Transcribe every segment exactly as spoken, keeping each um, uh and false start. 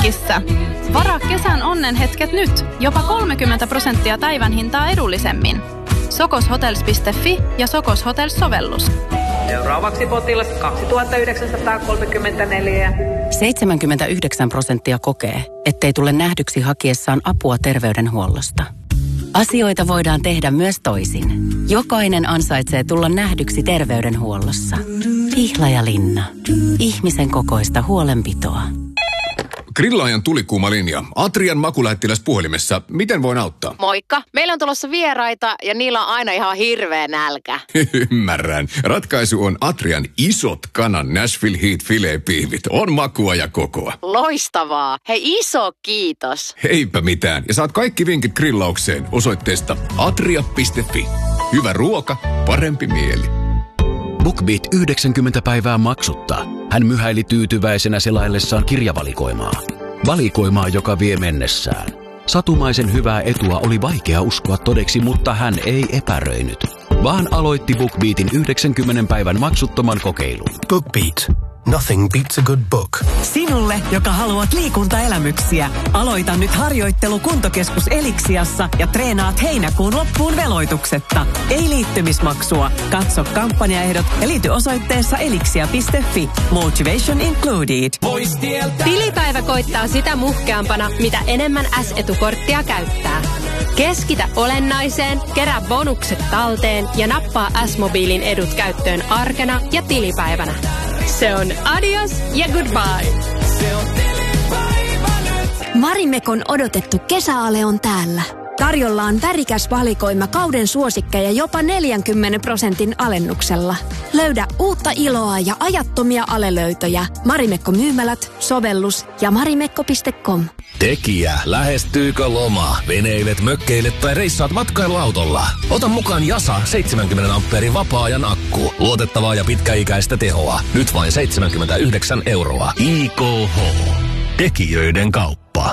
Vinkkissä. Varaa kesän onnenhetket nyt, jopa kolmekymmentä prosenttia päivän hintaa edullisemmin. sokoshotels piste fi ja Sokos Hotels-sovellus. Seuraavaksi potilas kaksituhattayhdeksänsataakolmekymmentäneljä. seitsemänkymmentäyhdeksän prosenttia kokee, ettei tule nähdyksi hakiessaan apua terveydenhuollosta. Asioita voidaan tehdä myös toisin. Jokainen ansaitsee tulla nähdyksi terveydenhuollossa. Pihlajalinna. Ihmisen kokoista huolenpitoa. Grillaajan tulikuuma linja. Atrian makulähettiläs puhelimessa. Miten voin auttaa? Moikka. Meillä on tulossa vieraita ja niillä on aina ihan hirveä nälkä. Ymmärrän. Ratkaisu on Atrian isot kanan Nashville Heat filet-piivit. On makua ja kokoa. Loistavaa. Hei, iso kiitos. Heipä mitään. Ja saat kaikki vinkit grillaukseen osoitteesta atria piste fi. Hyvä ruoka, parempi mieli. BookBeat yhdeksänkymmentä päivää maksutta. Hän myhäili tyytyväisenä selaillessaan kirjavalikoimaa. Valikoimaa, joka vie mennessään. Satumaisen hyvää etua oli vaikea uskoa todeksi, mutta hän ei epäröinyt, vaan aloitti BookBeatin yhdeksänkymmenen päivän maksuttoman kokeilun. BookBeat. Nothing beats a good book. Sinulle, joka haluat liikuntaelämyksiä, aloita nyt harjoittelu Kuntokeskus Eliksiassa ja treenaat heinäkuun loppuun veloituksetta. Ei liittymismaksua. Katso kampanjaehdot ja liity osoitteessa elixia piste fi. Motivation included. Tilipäivä koittaa sitä muhkeampana, mitä enemmän S-etukorttia käyttää. Keskitä olennaiseen, kerää bonukset talteen ja nappaa S-mobiilin edut käyttöön arkena ja tilipäivänä. Se on adios ja goodbye. Marimekon odotettu kesäale on täällä. Tarjolla on värikäs valikoima kauden suosikkeja jopa neljänkymmenen prosentin alennuksella. Löydä uutta iloa ja ajattomia alelöytöjä. Marimekko myymälät, sovellus ja marimekko piste com. Tekijä, lähestyykö loma? Veneilet, mökkeilet tai reissaat matkailuautolla? Ota mukaan Jasa seitsemänkymmenen ampeerin vapaa-ajan akku. Luotettavaa ja pitkäikäistä tehoa. Nyt vain seitsemänkymmentäyhdeksän euroa. I K H. Tekijöiden kauppa.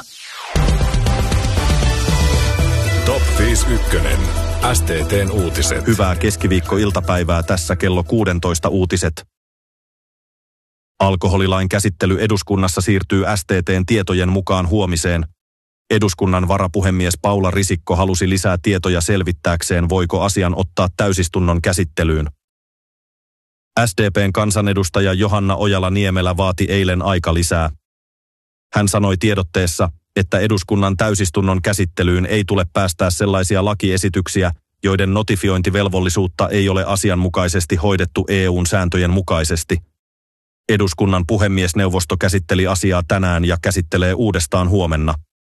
Top viisikymmentäyksi. S T T:n uutiset. Hyvää keskiviikkoiltapäivää, tässä kello kuusitoista uutiset. Alkoholilain käsittely eduskunnassa siirtyy S T T:n tietojen mukaan huomiseen. Eduskunnan varapuhemies Paula Risikko halusi lisää tietoja selvittääkseen, voiko asian ottaa täysistunnon käsittelyyn. S D P:n kansanedustaja Johanna Ojala-Niemelä vaati eilen aikalisää. Hän sanoi tiedotteessa, että eduskunnan täysistunnon käsittelyyn ei tule päästää sellaisia lakiesityksiä, joiden notifiointivelvollisuutta ei ole asianmukaisesti hoidettu E U:n sääntöjen mukaisesti. Eduskunnan puhemiesneuvosto käsitteli asiaa tänään ja käsittelee uudestaan huomenna.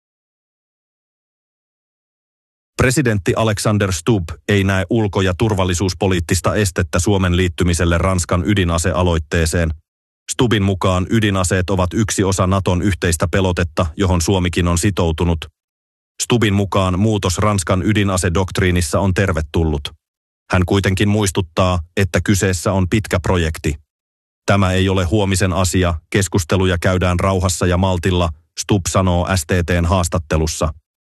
Presidentti Alexander Stubb ei näe ulko- ja turvallisuuspoliittista estettä Suomen liittymiselle Ranskan ydinasealoitteeseen. Stubbin mukaan ydinaseet ovat yksi osa Naton yhteistä pelotetta, johon Suomikin on sitoutunut. Stubbin mukaan muutos Ranskan ydinasedoktriinissa on tervetullut. Hän kuitenkin muistuttaa, että kyseessä on pitkä projekti. Tämä ei ole huomisen asia, keskusteluja käydään rauhassa ja maltilla, Stubb sanoo S T T:n haastattelussa.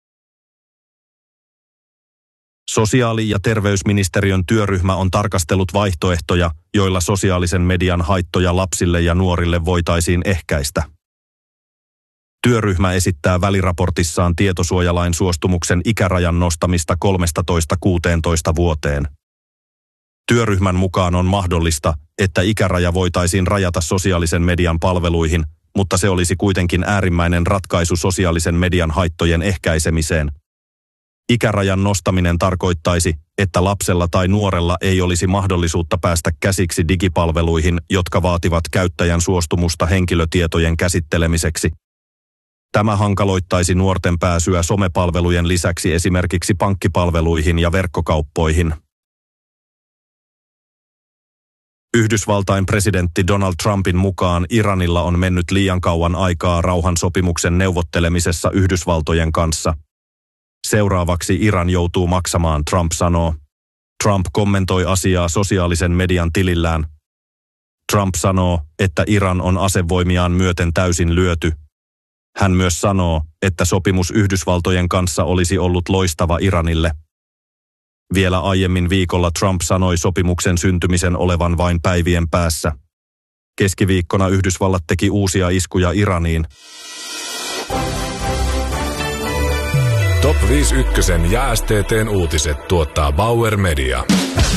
Sosiaali- ja terveysministeriön työryhmä on tarkastellut vaihtoehtoja, joilla sosiaalisen median haittoja lapsille ja nuorille voitaisiin ehkäistä. Työryhmä esittää väliraportissaan tietosuojalain suostumuksen ikärajan nostamista kolmetoista kuusitoista vuoteen. Työryhmän mukaan on mahdollista, että ikäraja voitaisiin rajata sosiaalisen median palveluihin, mutta se olisi kuitenkin äärimmäinen ratkaisu sosiaalisen median haittojen ehkäisemiseen. Ikärajan nostaminen tarkoittaisi, että lapsella tai nuorella ei olisi mahdollisuutta päästä käsiksi digipalveluihin, jotka vaativat käyttäjän suostumusta henkilötietojen käsittelemiseksi. Tämä hankaloittaisi nuorten pääsyä somepalvelujen lisäksi esimerkiksi pankkipalveluihin ja verkkokauppoihin. Yhdysvaltain presidentti Donald Trumpin mukaan Iranilla on mennyt liian kauan aikaa rauhansopimuksen neuvottelemisessa Yhdysvaltojen kanssa. Seuraavaksi Iran joutuu maksamaan, Trump sanoo. Trump kommentoi asiaa sosiaalisen median tilillään. Trump sanoo, että Iran on asevoimiaan myöten täysin lyöty. Hän myös sanoo, että sopimus Yhdysvaltojen kanssa olisi ollut loistava Iranille. Vielä aiemmin viikolla Trump sanoi sopimuksen syntymisen olevan vain päivien päässä. Keskiviikkona Yhdysvallat teki uusia iskuja Iraniin. Top viisi ykkösen ja S T T:n uutiset tuottaa Bauer Media.